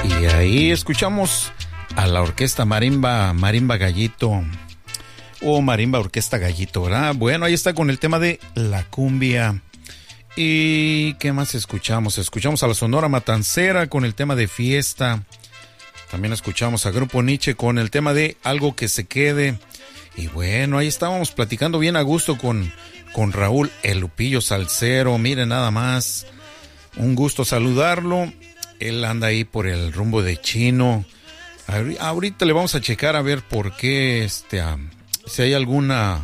Y ahí escuchamos a la orquesta Marimba Gallito, o Marimba Orquesta Gallito, ¿verdad? Bueno, ahí está con el tema de la cumbia. ¿Y qué más escuchamos? Escuchamos a la Sonora Matancera con el tema de Fiesta. También escuchamos a Grupo Nietzsche con el tema de Algo que se quede. Y bueno, ahí estábamos platicando bien a gusto con Raúl El Lupillo Salsero. Miren nada más, un gusto saludarlo. Él anda ahí por el rumbo de Chino. Ahorita le vamos a checar a ver por qué, si hay alguna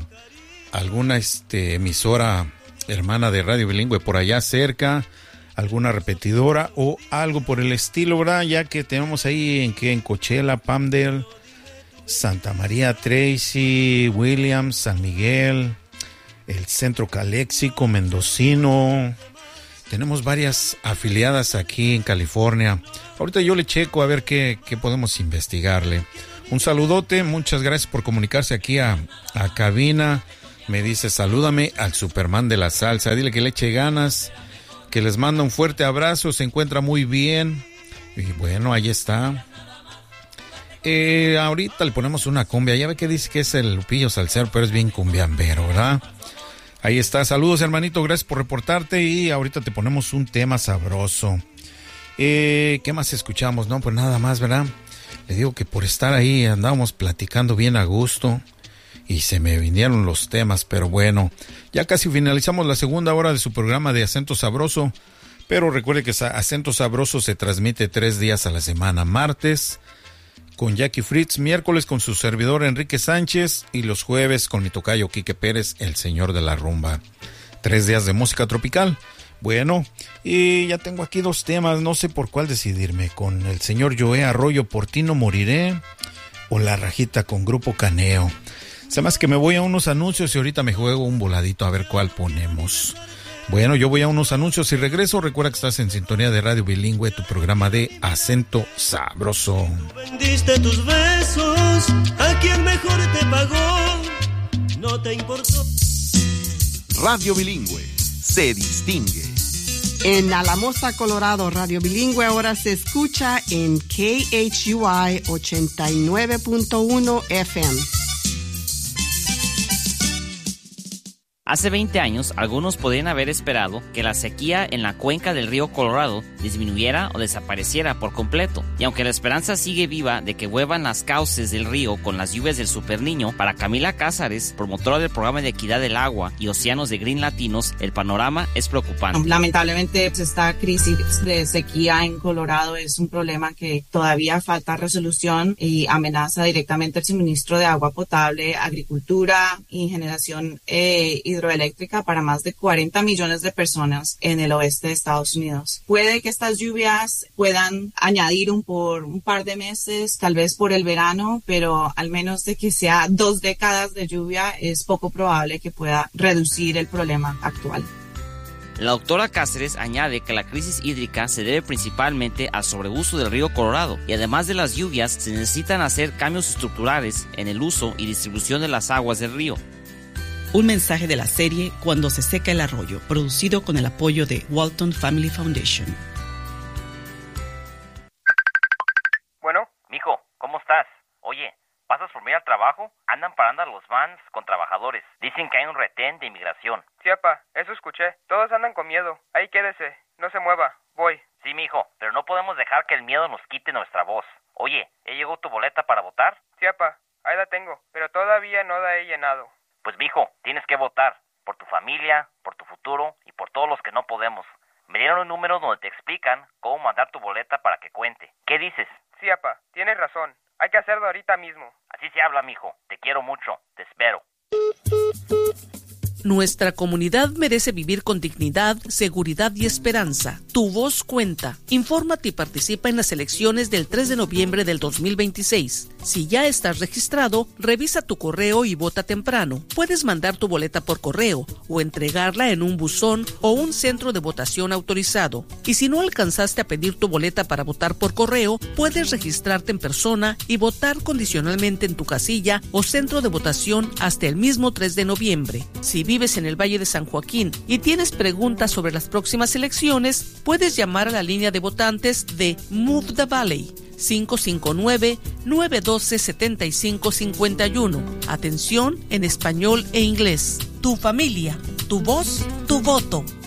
emisora hermana de Radio Bilingüe por allá cerca, alguna repetidora o algo por el estilo, ¿verdad? Ya que tenemos ahí en Coachella, Palmdale, Santa María, Tracy, Williams, San Miguel, el Centro Caléxico, Mendocino. Tenemos varias afiliadas aquí en California. Ahorita yo le checo a ver qué podemos investigarle. Un saludote, muchas gracias por comunicarse aquí a cabina. Me dice, salúdame al Superman de la salsa, dile que le eche ganas, que les manda un fuerte abrazo, se encuentra muy bien. Y bueno, ahí está. Ahorita le ponemos una cumbia, ya ve que dice que es el Lupillo Salsero, pero es bien cumbiambero, ¿verdad? Ahí está, saludos hermanito, gracias por reportarte y ahorita te ponemos un tema sabroso. ¿Qué más escuchamos? No, pues nada más, ¿verdad? Le digo que por estar ahí andábamos platicando bien a gusto y se me vinieron los temas, pero bueno, ya casi finalizamos la segunda hora de su programa de Acento Sabroso, pero recuerde que Acento Sabroso se transmite 3 días a la semana, martes con Jackie Fritz, miércoles con su servidor Enrique Sánchez y los jueves con mi tocayo Quique Pérez, el señor de la rumba. 3 días de música tropical. Bueno, y ya tengo aquí 2 temas, no sé por cuál decidirme, con el señor Joe Arroyo, Por ti no moriré, o La Rajita con Grupo Caneo. Se más que me voy a unos anuncios y ahorita me juego un voladito a ver cuál ponemos. Bueno, yo voy a unos anuncios y regreso. Recuerda que estás en sintonía de Radio Bilingüe, tu programa de Acento Sabroso. Vendiste tus besos a quien mejor te pagó, no te importó. Radio Bilingüe se distingue. En Alamosa, Colorado, Radio Bilingüe ahora se escucha en KHUI 89.1 FM. Hace 20 años, algunos podrían haber esperado que la sequía en la cuenca del río Colorado disminuyera o desapareciera por completo. Y aunque la esperanza sigue viva de que vuelvan las cauces del río con las lluvias del Super Niño, para Camila Cázares, promotora del programa de Equidad del Agua y Océanos de Green Latinos, el panorama es preocupante. Lamentablemente, esta crisis de sequía en Colorado es un problema que todavía falta resolución y amenaza directamente el suministro de agua potable, agricultura y generación hidroeléctrica para más de 40 millones de personas en el oeste de Estados Unidos. Puede que estas lluvias puedan añadir por un par de meses, tal vez por el verano, pero al menos de que sea 2 décadas de lluvia, es poco probable que pueda reducir el problema actual. La doctora Cáceres añade que la crisis hídrica se debe principalmente al sobreuso del río Colorado y además de las lluvias se necesitan hacer cambios estructurales en el uso y distribución de las aguas del río. Un mensaje de la serie Cuando se seca el arroyo, producido con el apoyo de Walton Family Foundation. Bueno, mijo, ¿cómo estás? Oye, ¿pasas por mí al trabajo? Andan parando los vans con trabajadores. Dicen que hay un retén de inmigración. Sí, papá, eso escuché. Todos andan con miedo. Ahí quédese, no se mueva, voy. Sí, mijo, pero no podemos dejar que el miedo nos quite nuestra voz. Oye, ¿ya llegó tu boleta para votar? Sí, papá, ahí la tengo, pero todavía no la he llenado. Pues mijo, tienes que votar, por tu familia, por tu futuro y por todos los que no podemos. Me dieron un número donde te explican cómo mandar tu boleta para que cuente. ¿Qué dices? Sí, papá, tienes razón. Hay que hacerlo ahorita mismo. Así se habla, mijo. Te quiero mucho. Te espero. Nuestra comunidad merece vivir con dignidad, seguridad y esperanza. Tu voz cuenta. Infórmate y participa en las elecciones del 3 de noviembre del 2026. Si ya estás registrado, revisa tu correo y vota temprano. Puedes mandar tu boleta por correo o entregarla en un buzón o un centro de votación autorizado. Y si no alcanzaste a pedir tu boleta para votar por correo, puedes registrarte en persona y votar condicionalmente en tu casilla o centro de votación hasta el mismo 3 de noviembre. Si vives en el Valle de San Joaquín y tienes preguntas sobre las próximas elecciones, puedes llamar a la línea de votantes de Move the Valley, 559-912-7551. Atención en español e inglés. Tu familia, tu voz, tu voto.